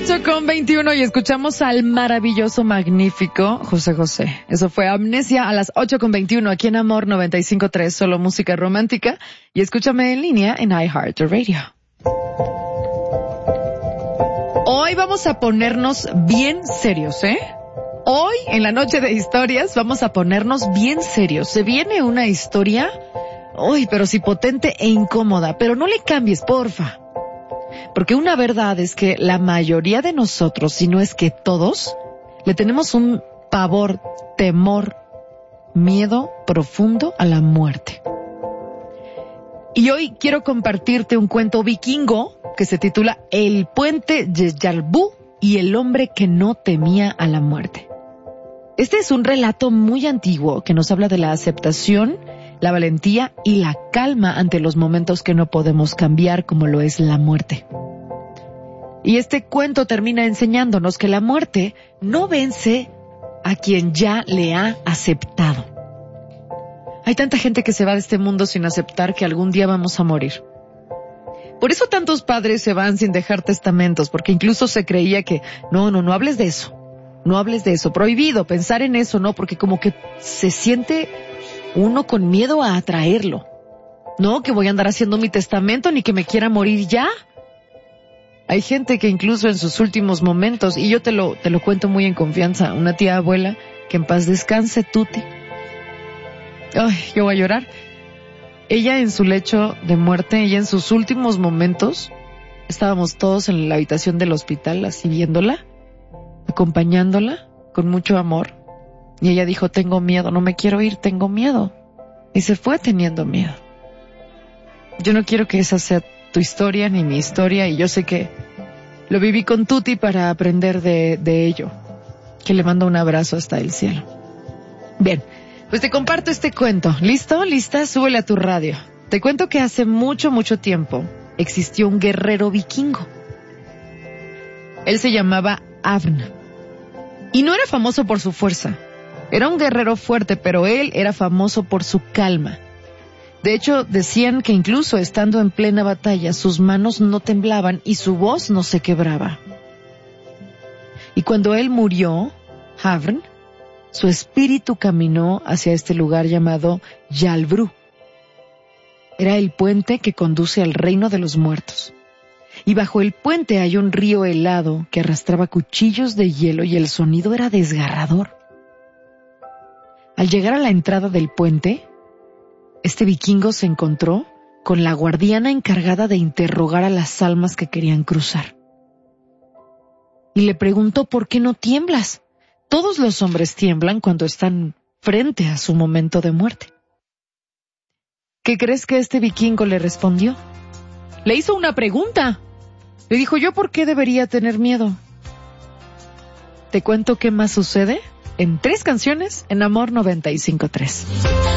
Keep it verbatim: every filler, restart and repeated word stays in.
ocho con veintiuno y escuchamos al maravilloso, magnífico José José. Eso fue Amnesia a las ocho con veintiuno aquí en Amor noventa y cinco punto tres, solo música romántica. Y escúchame en línea en iHeartRadio. Hoy vamos a ponernos bien serios, ¿eh? Hoy, en la noche de historias, vamos a ponernos bien serios. Se viene una historia, uy, pero sí potente e incómoda, pero no le cambies, porfa. Porque una verdad es que la mayoría de nosotros, si no es que todos, le tenemos un pavor, temor, miedo profundo a la muerte. Y hoy quiero compartirte un cuento vikingo que se titula El puente de Jarlbu y el hombre que no temía a la muerte. Este es un relato muy antiguo que nos habla de la aceptación, la valentía y la calma ante los momentos que no podemos cambiar, como lo es la muerte. Y este cuento termina enseñándonos que la muerte no vence a quien ya le ha aceptado. Hay tanta gente que se va de este mundo sin aceptar que algún día vamos a morir. Por eso tantos padres se van sin dejar testamentos, porque incluso se creía que no, no, no hables de eso, no hables de eso, prohibido pensar en eso, no, porque como que se siente uno con miedo a atraerlo. No, que voy a andar haciendo mi testamento ni que me quiera morir ya. Hay gente que incluso en sus últimos momentos, y yo te lo, te lo cuento muy en confianza, una tía abuela, que en paz descanse, Tuti. Ay, yo voy a llorar. Ella en su lecho de muerte, ella en sus últimos momentos, estábamos todos en la habitación del hospital, así viéndola, acompañándola con mucho amor. Y ella dijo, tengo miedo, no me quiero ir, tengo miedo. Y se fue teniendo miedo. Yo no quiero que esa sea tu historia ni mi historia, y yo sé que lo viví con Tuti para aprender de, de ello. Que le mando un abrazo hasta el cielo. Bien, pues te comparto este cuento. ¿Listo? ¿Lista? Súbele a tu radio. Te cuento que hace mucho, mucho tiempo existió un guerrero vikingo. Él se llamaba Avn. Y no era famoso por su fuerza. Era un guerrero fuerte, pero él era famoso por su calma. De hecho, decían que incluso estando en plena batalla, sus manos no temblaban y su voz no se quebraba. Y cuando él murió, Havn, su espíritu caminó hacia este lugar llamado Jarlbu. Era el puente que conduce al reino de los muertos. Y bajo el puente hay un río helado que arrastraba cuchillos de hielo y el sonido era desgarrador. Al llegar a la entrada del puente, este vikingo se encontró con la guardiana encargada de interrogar a las almas que querían cruzar. Y le preguntó, ¿por qué no tiemblas? Todos los hombres tiemblan cuando están frente a su momento de muerte. ¿Qué crees que este vikingo le respondió? Le hizo una pregunta. Le dijo, ¿yo por qué debería tener miedo? ¿Te cuento qué más sucede? En tres canciones en Amor noventa y cinco punto tres.